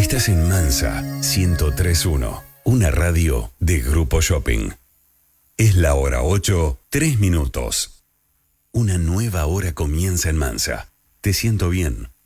Estás en Mansa 103.1, una radio de Grupo Shopping. Es la hora 8, 3 minutos. Una nueva hora comienza en Mansa. Te siento bien.